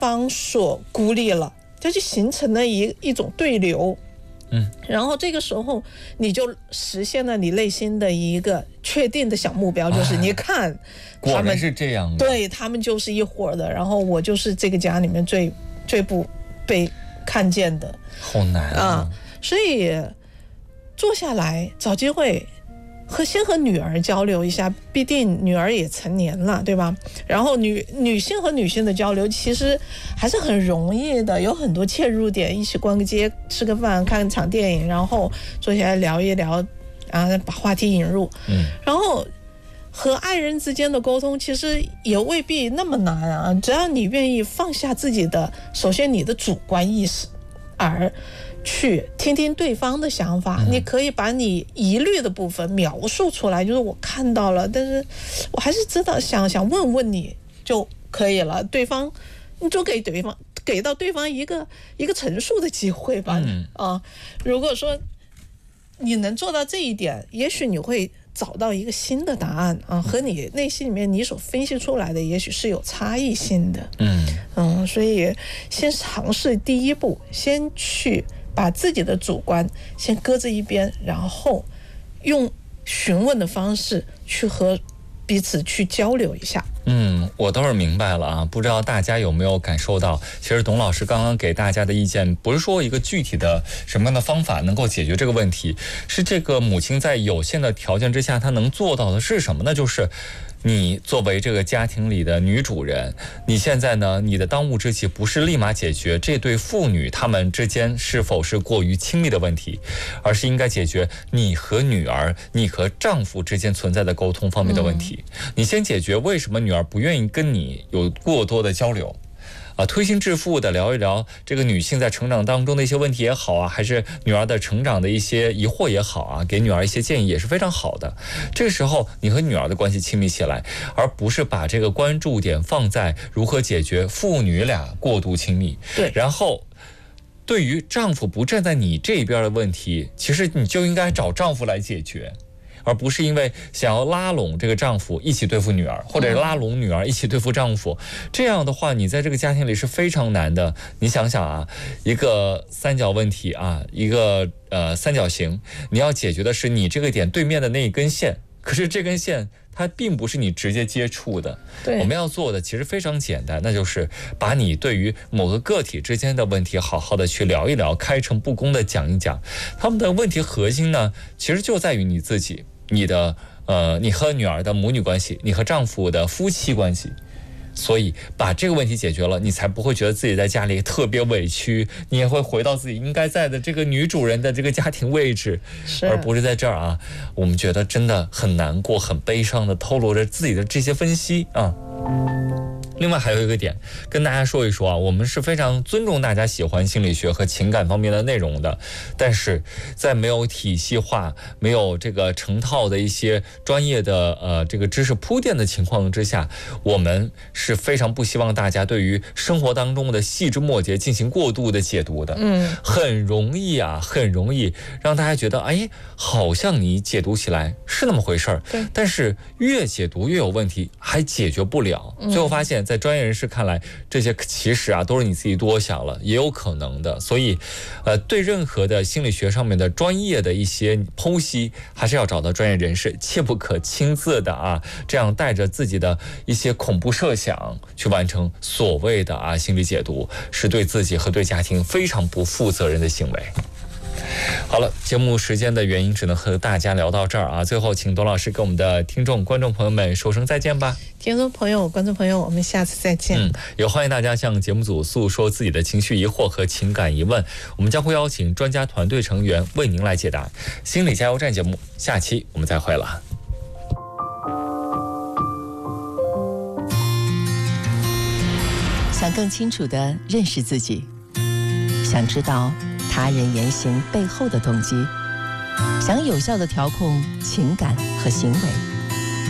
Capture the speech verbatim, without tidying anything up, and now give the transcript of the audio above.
方所孤立了，它就形成了一一种对流。 嗯， 然后这个时候你就实现了你内心的一个确定的小目标，就是你看果然是这样的， 对，他们就是一伙的，然后我就是这个家里面最最不被看见的。 好难 啊, 啊所以坐下来找机会和先和女儿交流一下，毕竟女儿也成年了，对吧？然后女女性和女性的交流其实还是很容易的，有很多切入点，一起逛个街、吃个饭、看场电影，然后坐下来聊一聊，啊，把话题引入。 嗯， 然后和爱人之间的沟通其实也未必那么难啊，只要你愿意放下自己的，首先你的主观意识，而去听听对方的想法、嗯、你可以把你疑虑的部分描述出来，就是我看到了，但是我还是知道想想问问你就可以了，对方你就给对方给到对方一个一个陈述的机会吧、嗯、啊，如果说你能做到这一点，也许你会找到一个新的答案啊，和你内心里面你所分析出来的也许是有差异性的。 嗯嗯，所以先尝试第一步，先去把自己的主观先搁在一边，然后用询问的方式去和彼此去交流一下。 嗯，我倒是明白了啊，不知道大家有没有感受到，其实董老师刚刚给大家的意见不是说一个具体的什么样的方法能够解决这个问题，是这个母亲在有限的条件之下她能做到的是什么呢？就是你作为这个家庭里的女主人，你现在呢，你的当务之急不是立马解决这对父女他们之间是否是过于亲密的问题，而是应该解决你和女儿、你和丈夫之间存在的沟通方面的问题。嗯、你先解决为什么女儿不愿意跟你有过多的交流。啊，推心置腹的聊一聊这个女性在成长当中的一些问题也好啊，还是女儿的成长的一些疑惑也好啊，给女儿一些建议也是非常好的。这个时候你和女儿的关系亲密起来，而不是把这个关注点放在如何解决父女俩过度亲密。 对， 然后对于丈夫不站在你这边的问题，其实你就应该找丈夫来解决，而不是因为想要拉拢这个丈夫一起对付女儿，或者拉拢女儿一起对付丈夫，这样的话你在这个家庭里是非常难的。你想想啊，一个三角问题啊，一个呃三角形，你要解决的是你这个点对面的那一根线，可是这根线它并不是你直接接触的。 对， 我们要做的其实非常简单，那就是把你对于某个个体之间的问题好好的去聊一聊，开诚布公的讲一讲。他们的问题核心呢，其实就在于你自己，你的呃，你和女儿的母女关系，你和丈夫的夫妻关系。所以把这个问题解决了，你才不会觉得自己在家里特别委屈，你也会回到自己应该在的这个女主人的这个家庭位置，而不是在这儿啊，我们觉得真的很难过、很悲伤的透露着自己的这些分析啊。另外还有一个点跟大家说一说啊，我们是非常尊重大家喜欢心理学和情感方面的内容的，但是在没有体系化、没有这个成套的一些专业的呃这个知识铺垫的情况之下，我们是非常不希望大家对于生活当中的细枝末节进行过度的解读的。嗯，很容易啊，很容易让大家觉得，哎，好像你解读起来是那么回事儿， 对， 但是越解读越有问题，还解决不了。最后发现，在专业人士看来，这些其实啊都是你自己多想了，也有可能的。所以，呃，对任何的心理学上面的专业的一些剖析，还是要找到专业人士，切不可亲自的啊，这样带着自己的一些恐怖设想去完成所谓的啊心理解读，是对自己和对家庭非常不负责任的行为。好了，节目时间的原因只能和大家聊到这儿啊。最后请董老师跟我们的听众观众朋友们说声再见吧。 听众朋友、观众朋友，我们下次再见。 嗯，也欢迎大家向节目组诉说自己的情绪疑惑和情感疑问，我们将会邀请专家团队成员为您来解答。心理加油站节目下期我们再会了。 想更清楚地认识自己，想知道他人言行背后的动机，想有效地调控情感和行为。